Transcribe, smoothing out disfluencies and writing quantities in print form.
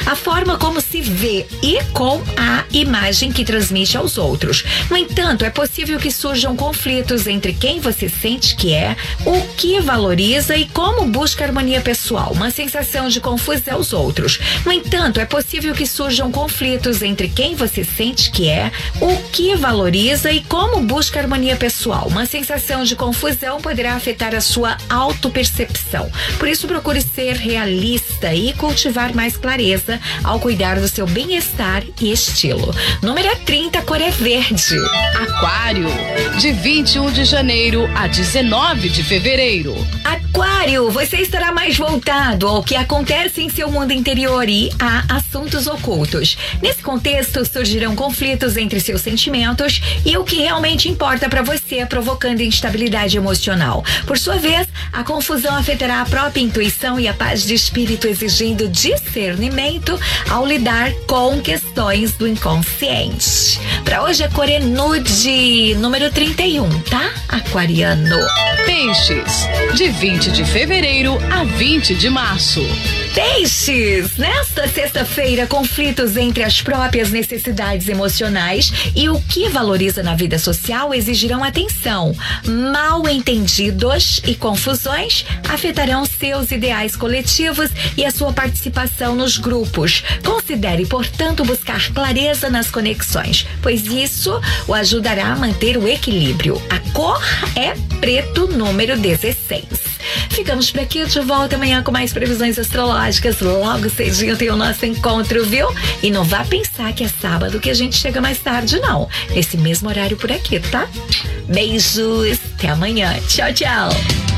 a forma como se vê e com a imagem que transmite aos outros. No entanto, é possível que surjam conflitos entre quem você sente que é, o que valoriza e como busca harmonia pessoal, uma sensação de confusão aos outros. No entanto, é possível que surjam conflitos entre quem você sente que é, o que valoriza e como busca harmonia pessoal. Uma sensação de confusão poderá afetar a sua autopercepção. Por isso, procure ser realista e cultivar mais clareza ao cuidar do seu bem-estar e estilo. Número 30, cor é verde. Aquário, de 21 de janeiro a 19 de fevereiro. Aquário, você estará mais voltado ao que acontece em seu mundo interior e a assuntos ocultos. Nesse contexto, surgirão conflitos entre seus sentimentos e o que realmente importa para você, provocando instabilidade emocional. Por sua vez, a confusão afetará a própria intuição e a paz de espírito, exigindo discernimento ao lidar com questões do inconsciente. Para hoje, a cor é nude, número 31, tá? Aquariano. Peixes, de 20 de fevereiro a 20 de março. Peixes! Nesta sexta-feira, conflitos entre as próprias necessidades emocionais e o que valoriza na vida social exigirão atenção. Mal-entendidos e confusões afetarão seus ideais coletivos e a sua participação nos grupos. Considere, portanto, buscar clareza nas conexões, pois isso o ajudará a manter o equilíbrio. A cor é preto, número 16. Ficamos por aqui, de volta amanhã com mais previsões astrológicas. Logo cedinho tem o nosso encontro, viu? E não vá pensar que é sábado que a gente chega mais tarde, não. Nesse mesmo horário por aqui, tá? Beijos, até amanhã. Tchau, tchau.